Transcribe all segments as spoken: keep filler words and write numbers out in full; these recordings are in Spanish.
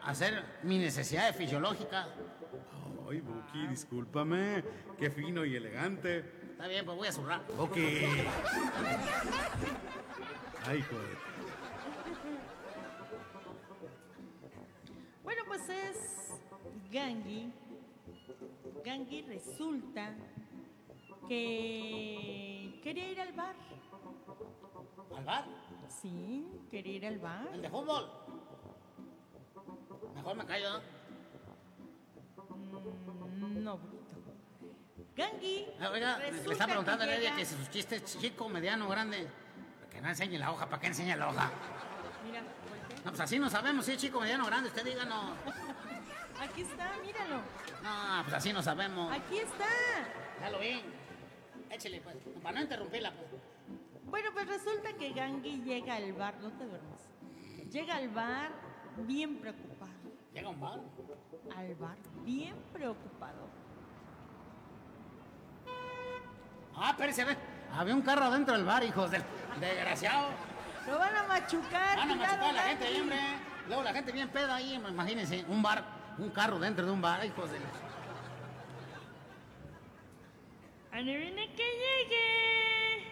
hacer mi necesidad fisiológica. Ay, Buki, discúlpame. Qué fino y elegante. Está bien, pues voy a zurrar. Ok. Ay, joder. Bueno, pues es Gangi. Gangi resulta que quería ir al bar. ¿Al bar? Sí, quería ir al bar. ¿El de fútbol? Mejor me callo, ¿no? Mm, no, bruto. Gangi. Ah, oiga, le resulta está preguntando a que Heredia llega- que si sus chistes chico, mediano, grande. Que no enseñe la hoja, ¿para qué enseña la hoja? Mira, voltea. No, pues así no sabemos si es chico, mediano, grande. Usted díganos. Aquí está, míralo. No, pues así no sabemos. Aquí está. Ya lo vi. Échele, pues, para no interrumpirla, pues. Bueno, pues resulta que Gangi llega al bar, no te duermas. Llega al bar bien preocupado. Llega un bar. Al bar bien preocupado. Ah, espérese, a ver. Había un carro adentro del bar, hijos del desgraciado. Lo van a machucar. Van a cuidado, machucar a la gente Gangi. ahí, hombre. Luego la gente bien peda ahí, imagínense. Un bar, un carro dentro de un bar, hijos de... Adivine que llegue.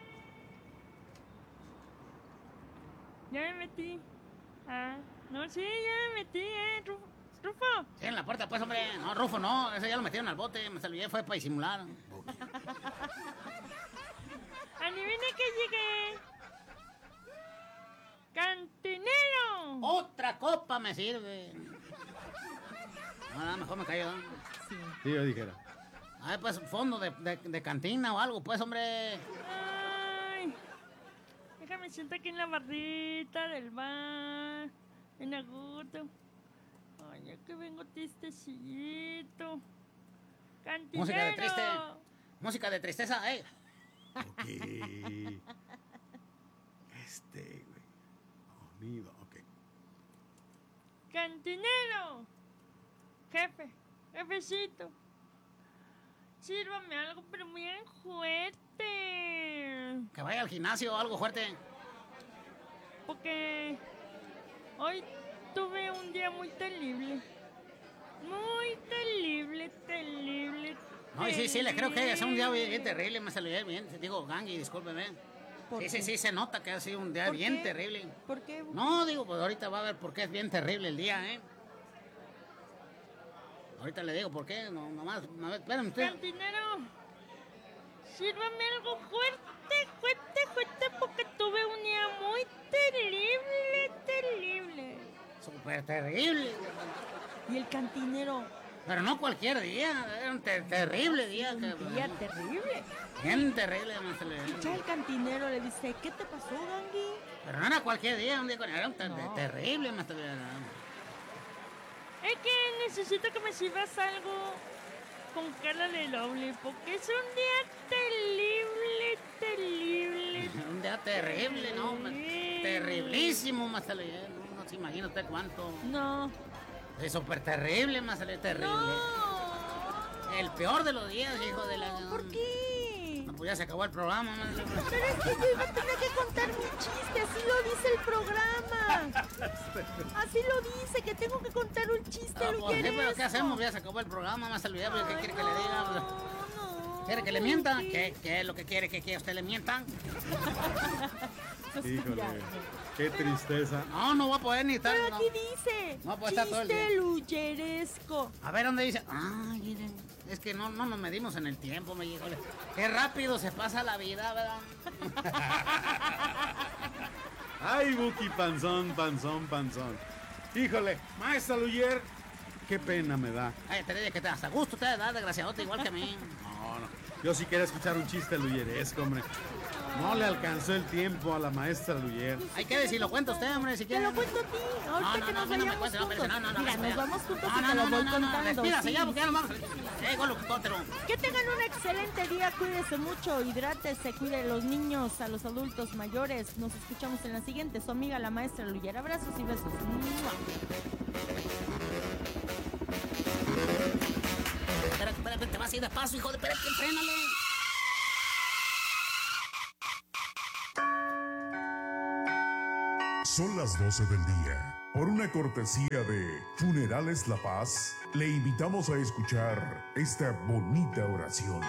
Ya me metí. Ah, no, sí, ya me metí, eh, Rufo. Rufo. Sí, en la puerta, pues, hombre. No, Rufo, no. Ese ya lo metieron al bote. Me salvé, fue para disimular. Adivine que llegue. Cantinero. Otra copa me sirve. No, nada, mejor me callo. ¿no? Sí, yo dijera. A ver, pues, fondo de, de, de cantina o algo, pues, hombre. Ay, déjame siento aquí en la barrita del bar. En agudo. Ay, ya que vengo tristecito. Cantinero. Música de triste. Música de tristeza, eh. Ok. Este, güey. Amigo, ok. Cantinero. Jefe, jefecito. Sírvame algo, pero bien fuerte. Que vaya al gimnasio o algo fuerte. Porque hoy tuve un día muy terrible. Muy terrible, terrible. No, y sí, sí, le creo que terrible. es un día bien, bien terrible. Me salió bien. Digo, Gangi, discúlpeme. ¿Por Sí, qué? sí, sí, se nota que ha sido un día ¿Por bien qué? terrible. ¿Por qué? No, digo, pues ahorita va a ver por qué es bien terrible el día, ¿eh? Ahorita le digo por qué, no, nomás, a ver, espérame usted. Cantinero, sírvame algo fuerte, fuerte, fuerte, porque tuve un día muy terrible, terrible. Súper terrible. Y el cantinero, Pero no cualquier día, era un ter- terrible día. que- un día terrible. Bien terrible, me se le- Ya el cantinero le dice, ¿qué te pasó, Gangi? Pero no era cualquier día, un día con era un ter- No. terrible, me se le- Es que necesito que me sirvas algo con cara de doble, porque es un día terrible, terrible. Un día terrible, ¿no? Sí. Terriblísimo, más se le- no, no se imagina usted cuánto. No. Es súper terrible, más se le- terrible. No. El peor de los días, hijo de la... ¿Por qué? No, pues ya se acabó el programa, man. Pero es que yo iba a tener que contar mi chiste, así lo dice el programa. Así lo dice, que tengo que contar un chiste, Ah, pues, sí, Luyeresco. pero ¿qué hacemos? Ya se acabó el programa, más se olvidó, ¿qué quiere que le diga? No, no. ¿Quiere que le mienta? ¿Qué, ¿Qué es lo que quiere que, que usted le mienta? Híjole, qué tristeza. No, no voy a poder ni estar. Pero no. aquí dice, No, pues, está todo el chiste día. luyeresco. A ver, ¿dónde dice? Ay, miren, es que no, no nos medimos en el tiempo, me dijo. Qué rápido se pasa la vida, ¿verdad? Ay, Buki, panzón, panzón, panzón. Híjole, maestra Luyer, qué pena me da. Ay, te digo que te hasta gusto te da, desgraciadote, igual que a mí. No, no. Yo sí quería escuchar un chiste luyeresco, hombre. No le alcanzó el tiempo a la maestra Luyer. Hay que decir, lo cuenta usted, hombre, si Te quiere. lo cuento a ti, ahorita No, no, que no, nos a mí no me vayamos cuente, no, juntos. espérese, no, no, no, Mira, espera. nos vamos juntos No, y no, te lo no, voy no, no, no, contando. despídase sí. ya, porque ya nos vamos. Llegó el locutótero. Que tengan un excelente día, cuídense mucho, hidrátese, cuiden a los niños, a los adultos mayores. Nos escuchamos en la siguiente, su amiga la maestra Luyer. Abrazos y besos. ¡Mua! Espera, espera, te vas a ir de paso, hijo de... Espérate, frénale. Son las doce del día. Por una cortesía de Funerales La Paz, le invitamos a escuchar esta bonita oración.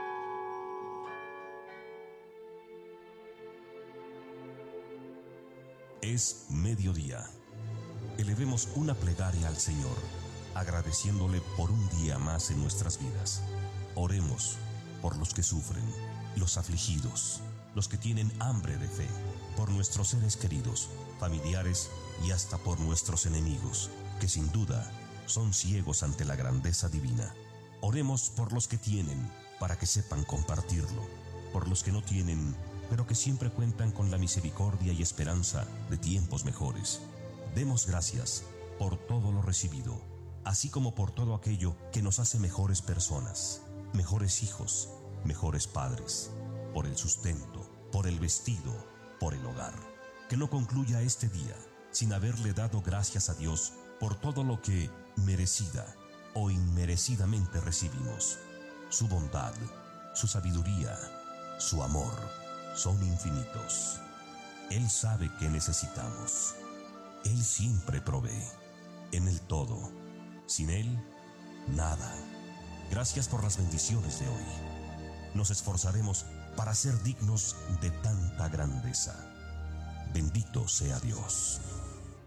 Es mediodía. Elevemos una plegaria al Señor, agradeciéndole por un día más en nuestras vidas. Oremos por los que sufren, los afligidos, los que tienen hambre de fe, por nuestros seres queridos, familiares y hasta por nuestros enemigos, que sin duda son ciegos ante la grandeza divina. Oremos por los que tienen, para que sepan compartirlo, por los que no tienen, pero que siempre cuentan con la misericordia y esperanza de tiempos mejores. Demos gracias por todo lo recibido, así como por todo aquello que nos hace mejores personas, mejores hijos, mejores padres, por el sustento, por el vestido, por el hogar. Que no concluya este día sin haberle dado gracias a Dios por todo lo que merecida o inmerecidamente recibimos. Su bondad, su sabiduría, su amor son infinitos. Él sabe que necesitamos. Él siempre provee, en el todo. Sin Él, nada. Gracias por las bendiciones de hoy. Nos esforzaremos para ser dignos de tanta grandeza. Bendito sea Dios.